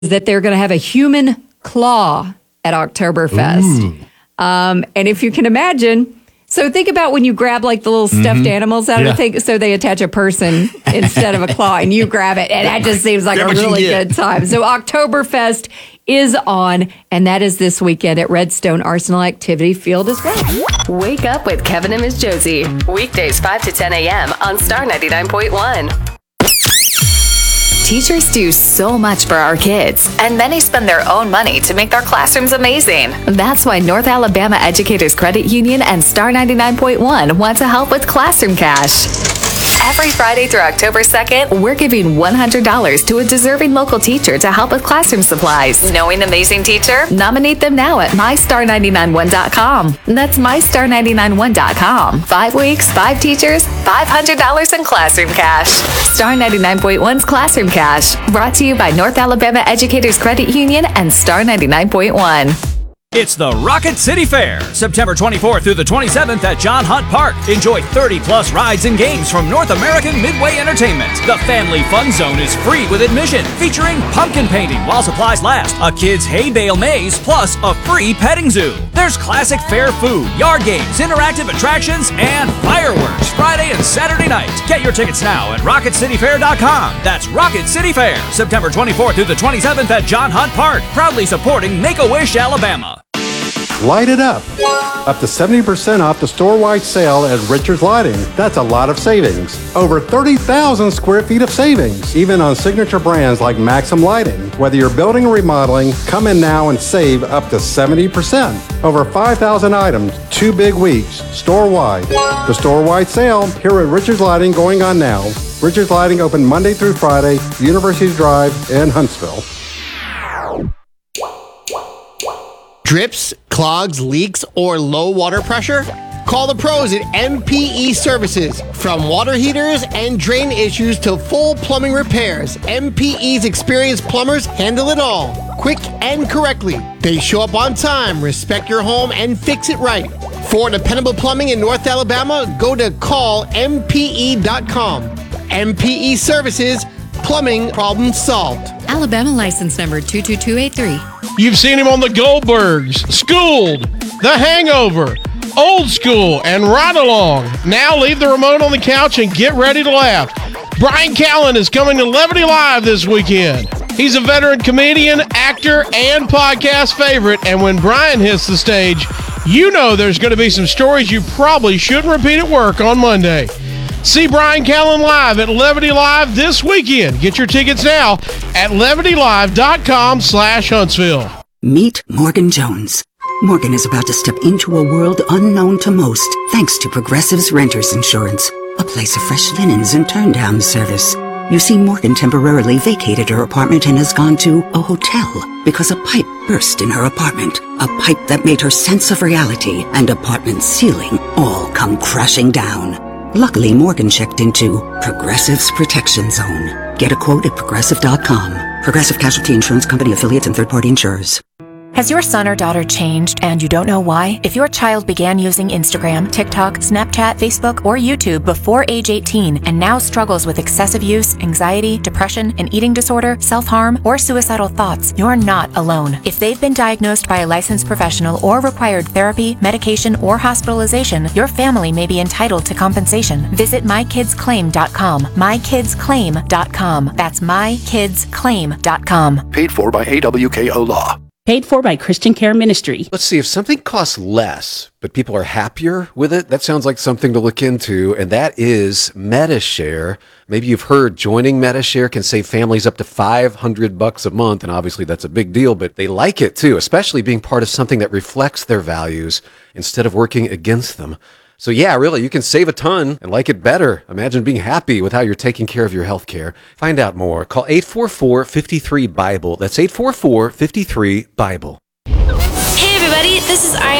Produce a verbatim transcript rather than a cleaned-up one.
that they're going to have a human claw at Oktoberfest. Um, and if you can imagine, so think about when you grab like the little stuffed mm-hmm. animals out yeah. of the thing, so they attach a person instead of a claw, and you grab it, and that just seems like a really good time. So Oktoberfest is on, and that is this weekend at Redstone Arsenal Activity Field as well. Wake up with Kevin and Miz Josie. Weekdays five to ten a.m. on Star ninety-nine point one. Teachers do so much for our kids, and many spend their own money to make their classrooms amazing. That's why North Alabama Educators Credit Union and Star ninety-nine point one want to help with Classroom Cash. Every Friday through October second, we're giving one hundred dollars to a deserving local teacher to help with classroom supplies. Knowing an amazing teacher? Nominate them now at my star nine nine one dot com. That's my star nine nine one dot com. Five weeks, five teachers, five hundred dollars in classroom cash. Star ninety-nine point one's Classroom Cash. Brought to you by North Alabama Educators Credit Union and Star ninety-nine point one. It's the Rocket City Fair, September twenty-fourth through the twenty-seventh at John Hunt Park. Enjoy thirty plus rides and games from North American Midway Entertainment. The Family Fun Zone is free with admission, featuring pumpkin painting while supplies last, a kid's hay bale maze, plus a free petting zoo. There's classic fair food, yard games, interactive attractions, and fireworks Friday and Saturday night. Get your tickets now at rocket city fair dot com. That's Rocket City Fair, September twenty-fourth through the twenty-seventh at John Hunt Park. Proudly supporting Make-A-Wish, Alabama. Light it up. Up to seventy percent off the store-wide sale at Richards Lighting. That's a lot of savings. Over thirty thousand square feet of savings, even on signature brands like Maxim Lighting. Whether you're building or remodeling, come in now and save up to seventy percent. Over five thousand items, two big weeks, store-wide. The store-wide sale here at Richards Lighting going on now. Richards Lighting open Monday through Friday, University Drive in Huntsville. Drips, clogs, leaks, or low water pressure? Call the pros at M P E Services. From water heaters and drain issues to full plumbing repairs, M P E's experienced plumbers handle it all, quick and correctly. They show up on time, respect your home, and fix it right. For dependable plumbing in North Alabama, go to call m p e dot com. M P E Services, plumbing problem solved. Alabama license number two two two eight three. You've seen him on the Goldbergs, Schooled, The Hangover, Old School, and Ride Along. Now leave the remote on the couch and get ready to laugh. Brian Callen is coming to Levity Live this weekend. He's a veteran comedian, actor, and podcast favorite, and when Brian hits the stage, you know there's going to be some stories you probably shouldn't repeat at work on Monday. See Brian Callen live at Levity Live this weekend. Get your tickets now at levity live dot com slash Huntsville. Meet Morgan Jones. Morgan is about to step into a world unknown to most, thanks to Progressive's Renters Insurance, a place of fresh linens and turn-down service. You see, Morgan temporarily vacated her apartment and has gone to a hotel because a pipe burst in her apartment. A pipe that made her sense of reality and apartment ceiling all come crashing down. Luckily, Morgan checked into Progressive's Protection Zone. Get a quote at progressive dot com. Progressive Casualty Insurance Company affiliates and third-party insurers. Has your son or daughter changed and you don't know why? If your child began using Instagram, TikTok, Snapchat, Facebook, or YouTube before age eighteen and now struggles with excessive use, anxiety, depression, an eating disorder, self-harm, or suicidal thoughts, you're not alone. If they've been diagnosed by a licensed professional or required therapy, medication, or hospitalization, your family may be entitled to compensation. Visit my kids claim dot com. my kids claim dot com. That's my kids claim dot com. Paid for by A W K O Law. Paid for by Christian Care Ministry. Let's see, if something costs less, but people are happier with it, that sounds like something to look into, and that is Medi-Share. Maybe you've heard joining Medi-Share can save families up to five hundred bucks a month, and obviously that's a big deal, but they like it too, especially being part of something that reflects their values instead of working against them. So yeah, really, you can save a ton and like it better. Imagine being happy with how you're taking care of your health care. Find out more. Call eight four four, five three, BIBLE. That's eight four four, five three, BIBLE. Hey everybody, this is Ariana